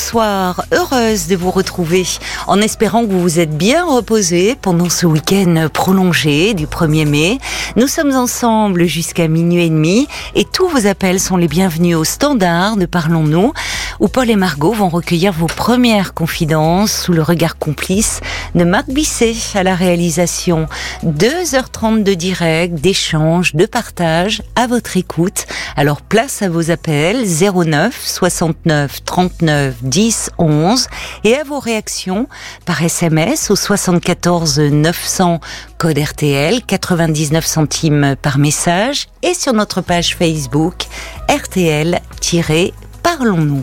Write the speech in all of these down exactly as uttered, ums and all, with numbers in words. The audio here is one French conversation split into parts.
bonsoir, heureuse de vous retrouver en espérant que vous vous êtes bien reposé pendant ce week-end prolongé du premier mai. Nous sommes ensemble jusqu'à minuit et demi et tous vos appels sont les bienvenus au standard de Parlons-nous où Paul et Margot vont recueillir vos premières confidences sous le regard complice de Marc Bisset à la réalisation. deux heures trente de direct, d'échange, de partage à votre écoute. Alors place à vos appels zéro neuf soixante-neuf trente-neuf dix onze et à vos réactions par S M S au soixante-quatorze neuf cents code R T L, quatre-vingt-dix-neuf centimes par message et sur notre page Facebook R T L-Parlons-nous.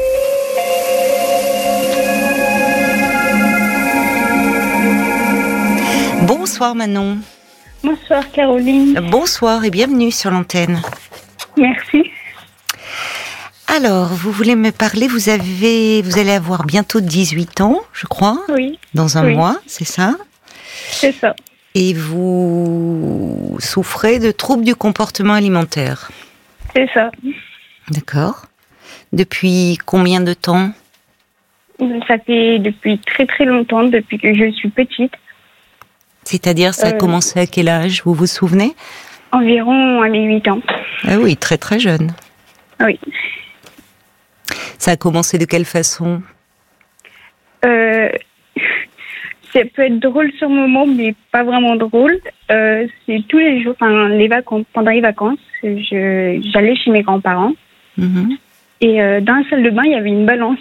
Bonsoir Manon. Bonsoir Caroline. Bonsoir et bienvenue sur l'antenne. Merci. Alors, vous voulez me parler, vous avez, vous allez avoir bientôt dix-huit ans, je crois. Oui. Dans un oui. mois, c'est ça ? C'est ça. Et vous souffrez de troubles du comportement alimentaire. C'est ça. D'accord. Depuis combien de temps ? Ça fait depuis très très longtemps, depuis que je suis petite. C'est-à-dire, ça a euh, commencé à quel âge, vous vous souvenez ? Environ à mes huit ans. Ah oui, très très jeune. Oui. Ça a commencé de quelle façon ? Euh, ça peut être drôle sur le moment, mais pas vraiment drôle. Euh, c'est tous les jours, enfin les vacances, pendant les vacances, je, j'allais chez mes grands-parents. Mm-hmm. Et euh, dans la salle de bain, il y avait une balance.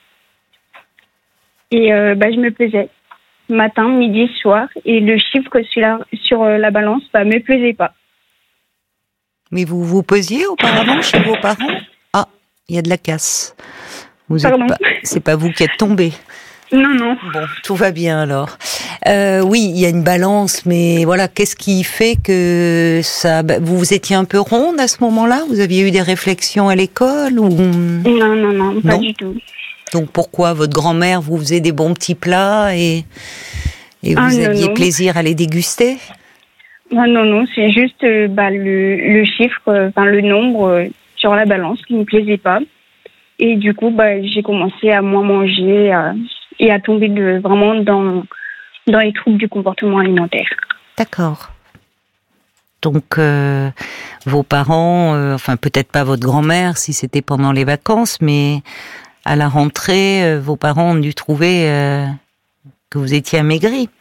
Et euh, bah, je me pesais matin, midi, soir. Et le chiffre sur la, sur la balance bah, me pesait pas. Mais vous vous posiez auparavant chez vos parents ? Ah, il y a de la casse. Vous êtes Pardon. pas, c'est pas vous qui êtes tombé. Non, non. Bon, tout va bien alors. Euh, oui, il y a une balance, mais voilà, qu'est-ce qui fait que ça... Vous vous étiez un peu ronde à ce moment-là ? Vous aviez eu des réflexions à l'école ou... Non, non, non, pas non du tout. Donc pourquoi votre grand-mère vous faisait des bons petits plats et, et vous ah, non, aviez non. plaisir à les déguster ? Non, non, non, c'est juste euh, bah, le, le chiffre, enfin euh, le nombre euh, sur la balance qui ne me plaisait pas. Et du coup, bah, j'ai commencé à moins manger à, et à tomber de, vraiment dans, dans les troubles du comportement alimentaire. D'accord. Donc, euh, vos parents, euh, enfin peut-être pas votre grand-mère si c'était pendant les vacances, mais à la rentrée, euh, vos parents ont dû trouver euh, que vous étiez amaigri.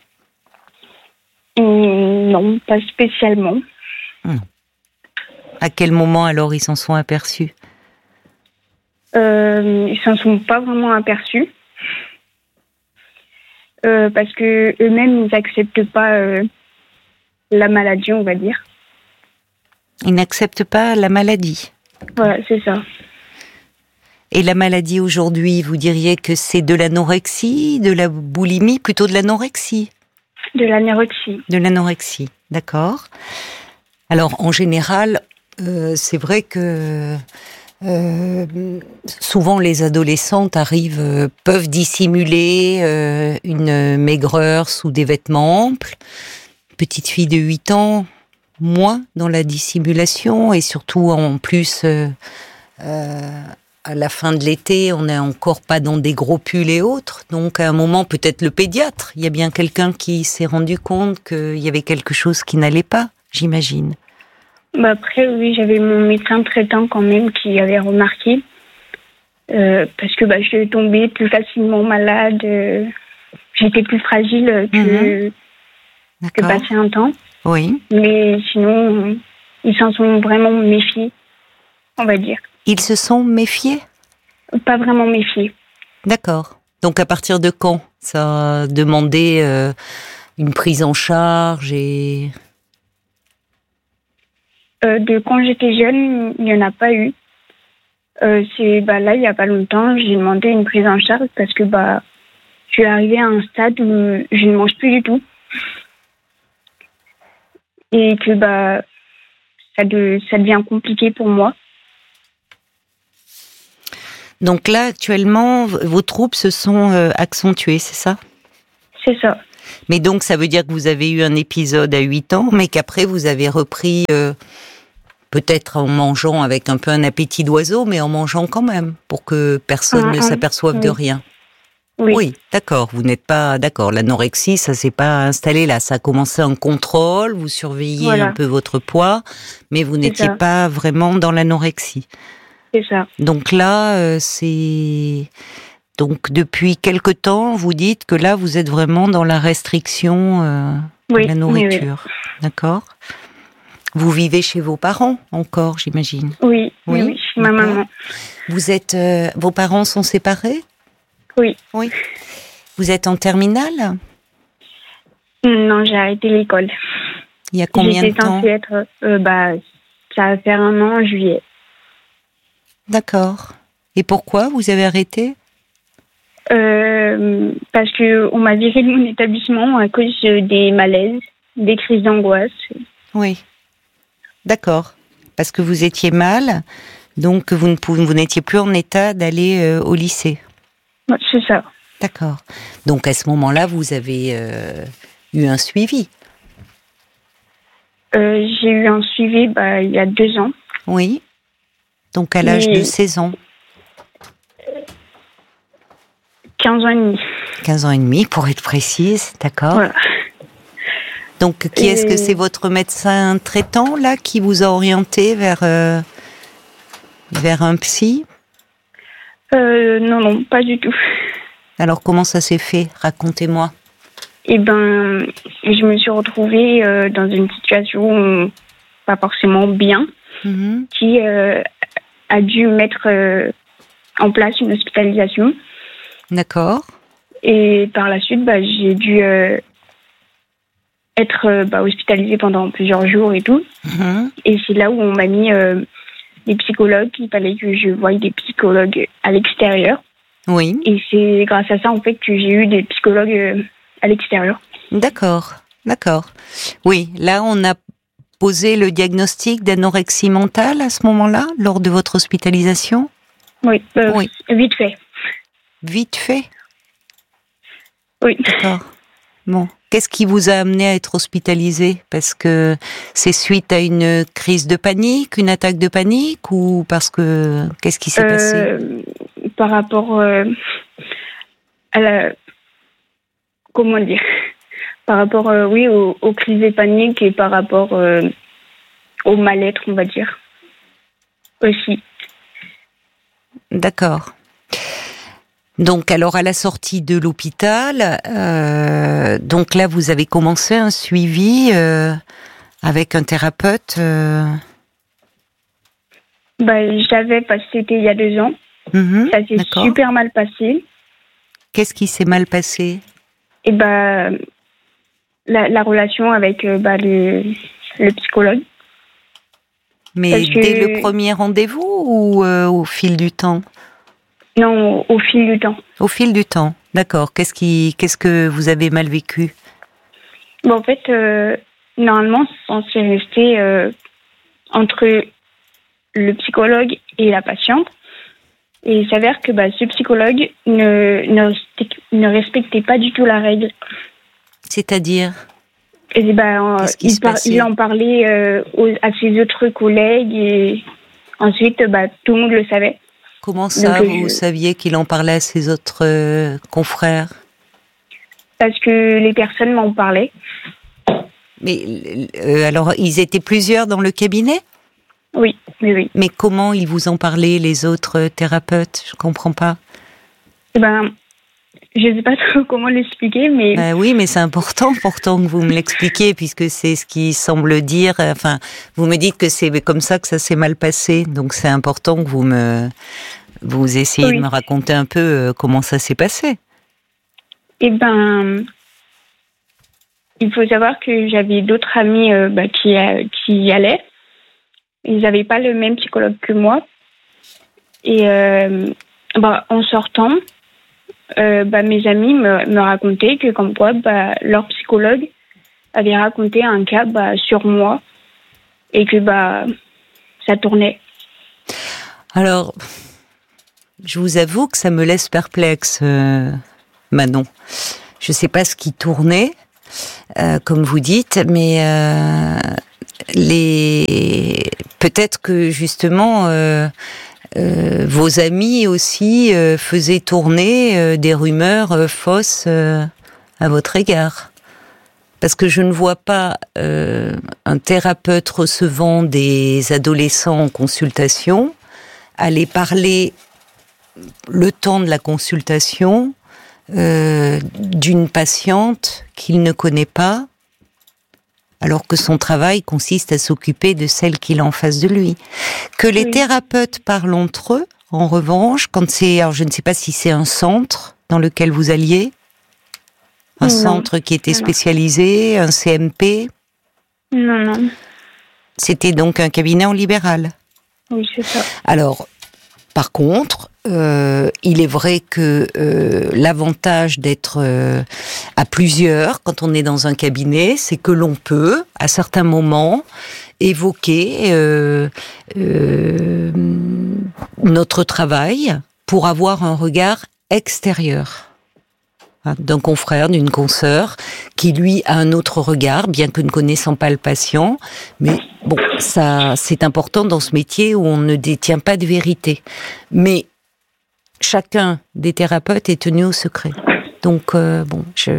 Hum, non, pas spécialement. Hum. À quel moment alors ils s'en sont aperçus ? Euh, ils s'en sont pas vraiment aperçus. Euh, parce que eux-mêmes, ils n'acceptent pas euh, la maladie, on va dire. Ils n'acceptent pas la maladie. Voilà, c'est ça. Et la maladie aujourd'hui, vous diriez que c'est de l'anorexie, de la boulimie, plutôt de l'anorexie ? De l'anorexie. De l'anorexie, d'accord. Alors, en général, euh, c'est vrai que euh, souvent les adolescentes arrivent, euh, peuvent dissimuler euh, une maigreur sous des vêtements amples. Petite fille de huit ans, moins dans la dissimulation et surtout en plus... Euh, euh, à la fin de l'été, on n'est encore pas dans des gros pulls et autres. Donc, à un moment, peut-être le pédiatre. Il y a bien quelqu'un qui s'est rendu compte qu'il y avait quelque chose qui n'allait pas, j'imagine. Bah après, oui, j'avais mon médecin traitant quand même qui avait remarqué. Euh, parce que bah, je tombais plus facilement malade. Euh, j'étais plus fragile que, mmh. que passé un temps. Oui. Mais sinon, ils s'en sont vraiment méfiés, on va dire. Ils se sont méfiés ? Pas vraiment méfiés. D'accord. Donc à partir de quand ça a demandé euh, une prise en charge et... euh, De quand j'étais jeune, il n'y en a pas eu. Euh, c'est bah, là, il n'y a pas longtemps, j'ai demandé une prise en charge parce que bah, je suis arrivée à un stade où je ne mange plus du tout. Et que bah, ça, de, ça devient compliqué pour moi. Donc là, actuellement, vos troubles se sont euh, accentués, c'est ça ? C'est ça. Mais donc, ça veut dire que vous avez eu un épisode à huit ans, mais qu'après, vous avez repris euh, peut-être en mangeant avec un peu un appétit d'oiseau, mais en mangeant quand même, pour que personne Ah, ne ah, s'aperçoive oui. de rien. Oui. Oui, d'accord, vous n'êtes pas d'accord. L'anorexie, ça s'est pas installé là, ça a commencé un contrôle, vous surveillez Voilà. un peu votre poids, mais vous C'est n'étiez ça. pas vraiment dans l'anorexie. C'est ça. Donc là, euh, c'est... Donc depuis quelque temps, vous dites que là, vous êtes vraiment dans la restriction euh, Oui, de la oui, nourriture. D'accord. Vous vivez chez vos parents encore, j'imagine. Oui, oui, Oui, oui, chez ma d'accord. maman. Vous êtes... euh, vos parents sont séparés? Oui. Oui. Vous êtes en terminale? Non, j'ai arrêté l'école. Il y a combien de J'étais temps? censée être, euh, bah, ça va faire un an en juillet. D'accord. Et pourquoi vous avez arrêté? Euh, parce que on m'a viré de mon établissement à cause des malaises, des crises d'angoisse. Oui. D'accord. Parce que vous étiez mal, donc vous ne pouvez, vous n'étiez plus en état d'aller euh, au lycée. Ouais, c'est ça. D'accord. Donc à ce moment-là, vous avez euh, eu un suivi. Euh, j'ai eu un suivi bah, il y a deux ans. Oui. Donc à l'âge Mais de seize ans. quinze ans et demi. quinze ans et demi, pour être précise. D'accord. Voilà. Donc qui est-ce que Et- c'est votre médecin traitant là qui vous a orienté vers euh, vers un psy? Euh, non, non, pas du tout. Alors comment ça s'est fait? Racontez-moi. Eh ben, je me suis retrouvée euh, dans une situation pas forcément bien, Mhm. qui euh, a dû mettre euh, en place une hospitalisation. D'accord. Et par la suite, bah, j'ai dû euh, être euh, bah, hospitalisée pendant plusieurs jours et tout. Mhm. Et c'est là où on m'a mis euh, des psychologues. Il fallait que je voie des psychologues à l'extérieur. Oui. Et c'est grâce à ça, en fait, que j'ai eu des psychologues euh, à l'extérieur. D'accord. D'accord. Oui, là on a posé le diagnostic d'anorexie mentale à ce moment-là, lors de votre hospitalisation? Oui, euh, Oui. vite fait. Vite fait. Oui. D'accord. Bon. Qu'est-ce qui vous a amené à être hospitalisé? Parce que c'est suite à une crise de panique, une attaque de panique, ou parce que qu'est-ce qui s'est passé? Euh, par rapport euh, à la... Comment dire? Par rapport, euh, oui, aux, aux crises de panique et par rapport euh, au mal-être, on va dire. Aussi. D'accord. Donc, alors à la sortie de l'hôpital, euh, donc là vous avez commencé un suivi euh, avec un thérapeute. Euh... Bah, j'avais, parce que c'était il y a deux ans. Mhm, Ça s'est d'accord. super mal passé. Qu'est-ce qui s'est mal passé? Et bah, la, la relation avec euh, bah, le, le psychologue. Mais Parce que- dès le premier rendez-vous ou euh, au fil du temps? Non, au, au fil du temps. Au fil du temps, d'accord. Qu'est-ce qui, qu'est-ce que vous avez mal vécu? Bon, en fait, euh, normalement, c'est censé rester euh, entre le psychologue et la patiente. Et il s'avère que bah, ce psychologue ne, ne, respecte- ne respectait pas du tout la règle. C'est-à-dire? Et bah, Qu'est-ce qui il, se par- passait? il en parlait euh, aux- à ses autres collègues et ensuite, bah, tout le monde le savait. Comment ça, Donc, euh, vous je- saviez qu'il en parlait à ses autres euh, confrères? Parce que les personnes m'en parlaient. Mais euh, alors, ils étaient plusieurs dans le cabinet? Oui, oui, oui. Mais comment ils vous en parlaient, les autres thérapeutes? Je comprends pas. Et ben, je sais pas trop comment l'expliquer, mais Bah oui, mais c'est important pourtant que vous me l'expliquiez, puisque c'est ce qui semble dire. Enfin, vous me dites que c'est comme ça que ça s'est mal passé, donc c'est important que vous me vous essayez Oui. de me raconter un peu euh, comment ça s'est passé. eh ben, il faut savoir que j'avais d'autres amis euh, bah, qui, euh, qui y allaient. Ils n'avaient pas le même psychologue que moi. Et euh, bah, en sortant, euh, bah, mes amis me, me racontaient que comme quoi bah, leur psychologue avait raconté un cas bah, sur moi et que bah, ça tournait. Alors, je vous avoue que ça me laisse perplexe, euh, Manon. Je sais pas ce qui tournait, euh, comme vous dites, mais euh, les peut-être que justement euh, euh, vos amis aussi euh, faisaient tourner euh, des rumeurs euh, fausses euh, à votre égard. Parce que je ne vois pas euh, un thérapeute recevant des adolescents en consultation aller parler le temps de la consultation euh, d'une patiente qu'il ne connaît pas, alors que son travail consiste à s'occuper de celle qu'il a en face de lui. Que les oui. thérapeutes parlent entre eux, en revanche, quand c'est, alors je ne sais pas si c'est un centre dans lequel vous alliez, un non. centre qui était spécialisé, un C M P. Non, non. C'était donc un cabinet en libéral. Oui, c'est ça. Alors, par contre, euh, il est vrai que euh, l'avantage d'être euh, à plusieurs quand on est dans un cabinet, c'est que l'on peut, à certains moments, évoquer euh, euh, notre travail pour avoir un regard extérieur d'un confrère, d'une consoeur, qui lui a un autre regard, bien que ne connaissant pas le patient. Mais bon, ça, c'est important dans ce métier où on ne détient pas de vérité. Mais chacun des thérapeutes est tenu au secret. Donc, euh, bon, je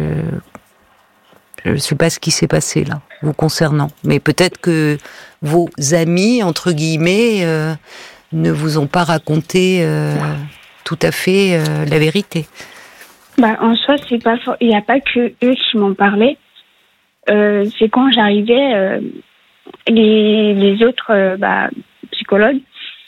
je ne sais pas ce qui s'est passé là, vous concernant. Mais peut-être que vos amis, entre guillemets, euh, ne vous ont pas raconté euh, tout à fait euh, la vérité. Bah, en soi, c'est pas for... il n'y a pas que eux qui m'en parlaient. Euh, c'est quand j'arrivais, euh, les, les autres euh, bah, psychologues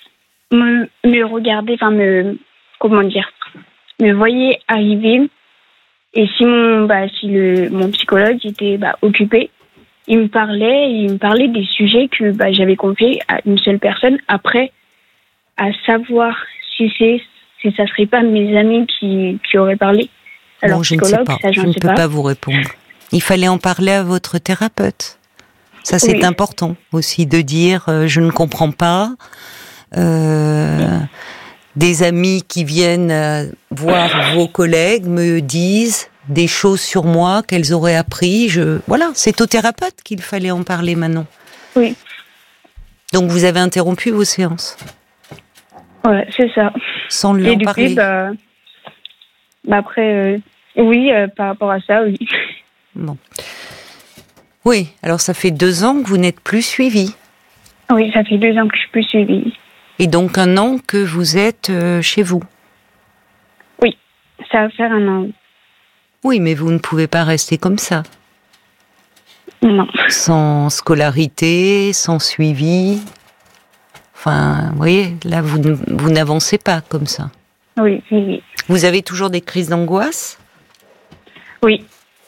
me, me regardaient, enfin me, comment dire, me voyaient arriver. Et si mon, bah, si le, mon psychologue était bah, occupé, il me parlait, il me parlait des sujets que bah, j'avais confiés à une seule personne. Après, à savoir si c'est, si ça serait pas mes amis qui, qui auraient parlé. Alors, bon, je ne sais pas. Ça, je ne peux pas. pas vous répondre. Il fallait en parler à votre thérapeute. Ça, c'est oui. important aussi de dire euh, je ne comprends pas. Euh, des amis qui viennent euh, voir vos collègues me disent des choses sur moi qu'elles auraient appris. Je voilà, c'est au thérapeute qu'il fallait en parler maintenant. Oui. Donc vous avez interrompu vos séances. Ouais, c'est ça. Sans lui Et en du parler. Coup, bah, bah après. Euh... Oui, euh, par rapport à ça, oui. Bon. Oui, alors ça fait deux ans que vous n'êtes plus suivi. Oui, ça fait deux ans que je suis plus suivie. Et donc un an que vous êtes euh, chez vous. Oui, ça va faire un an. Oui, mais vous ne pouvez pas rester comme ça. Non. Sans scolarité, sans suivi. Enfin, vous voyez, là, vous, vous n'avancez pas comme ça. Oui, oui, oui. Vous avez toujours des crises d'angoisse ? Oui.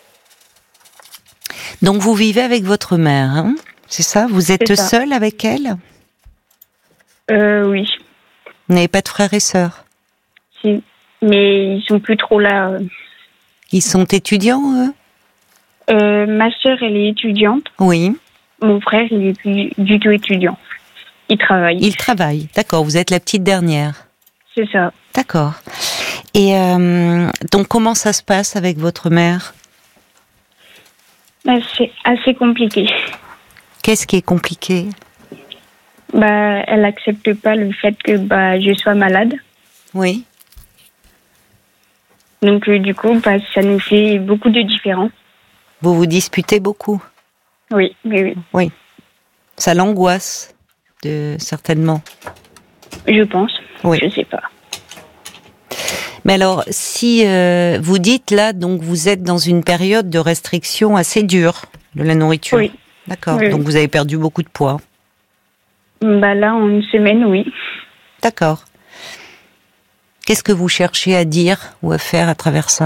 Donc vous vivez avec votre mère, hein ? C'est ça ? Vous êtes seule avec elle ? Euh, oui. Vous n'avez pas de frères et sœurs ? Si, mais ils sont plus trop là. Ils sont étudiants, eux ? euh, Ma sœur, elle est étudiante. Oui. Mon frère, il est plus du tout étudiant. Il travaille. Il travaille, d'accord. Vous êtes la petite dernière. C'est ça. D'accord. Et euh, donc, comment ça se passe avec votre mère ? Bah, c'est assez compliqué. Qu'est-ce qui est compliqué ? Bah, elle n'accepte pas le fait que bah, je sois malade. Oui. Donc, euh, du coup, bah, ça nous fait beaucoup de différends. Vous vous disputez beaucoup ? Oui, oui, oui. Oui. Ça l'angoisse, de, certainement. Je pense. Oui. Je sais pas. Mais alors, si euh, vous dites là, donc vous êtes dans une période de restriction assez dure de la nourriture. Oui. D'accord. Oui, donc oui. Vous avez perdu beaucoup de poids. Bah là, en une semaine, oui. D'accord. Qu'est-ce que vous cherchez à dire ou à faire à travers ça ?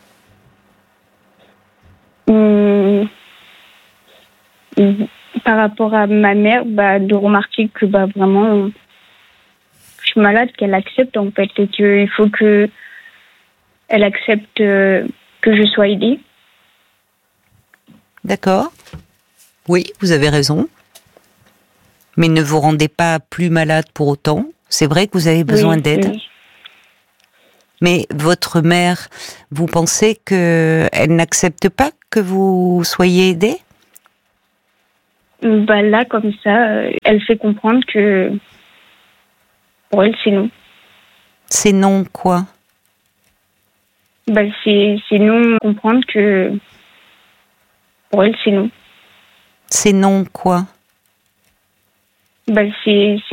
Hum, par rapport à ma mère, bah, de remarquer que bah, vraiment, je suis malade, qu'elle accepte en fait, et qu'il faut que elle accepte euh, que je sois aidée. D'accord. Oui, vous avez raison. Mais ne vous rendez pas plus malade pour autant. C'est vrai que vous avez besoin oui, d'aide. Oui. Mais votre mère, vous pensez qu'elle n'accepte pas que vous soyez aidée ? Bah là, comme ça, euh, elle fait comprendre que pour elle, c'est non. C'est non quoi? Bah c'est, c'est non comprendre que pour elle, c'est non. C'est non quoi? Bah c'est,